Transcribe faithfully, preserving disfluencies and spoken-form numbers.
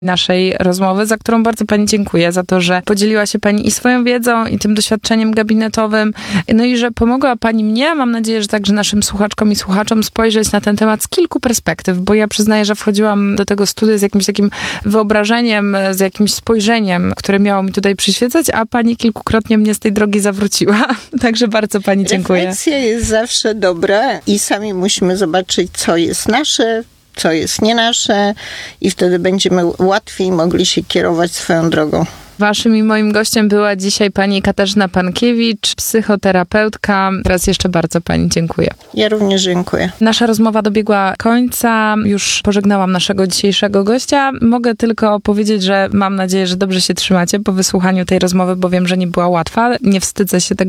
naszej rozmowy, za którą bardzo Pani dziękuję, za to, że podzieliła się Pani i swoją wiedzą, i tym doświadczeniem gabinetowym, no i że pomogła Pani mnie, mam nadzieję, że także naszym słuchaczkom i słuchaczom spojrzeć na ten temat z kilku perspektyw, bo ja przyznaję, że wchodziłam do tego studia z jakimś takim wyobrażeniem, z jakimś spojrzeniem, które miało mi tutaj przyświecać, a Pani kilkukrotnie mnie z tej drogi zawróciła. Także bardzo Pani dziękuję. Refleksja jest zawsze dobra i sami musimy zobaczyć, co jest nasze, co jest nie nasze i wtedy będziemy łatwiej mogli się kierować swoją drogą. Waszym i moim gościem była dzisiaj pani Katarzyna Pankiewicz, psychoterapeutka. Raz jeszcze bardzo Pani dziękuję. Ja również dziękuję. Nasza rozmowa dobiegła końca. Już pożegnałam naszego dzisiejszego gościa. Mogę tylko powiedzieć, że mam nadzieję, że dobrze się trzymacie po wysłuchaniu tej rozmowy, bo wiem, że nie była łatwa. Nie wstydzę się tego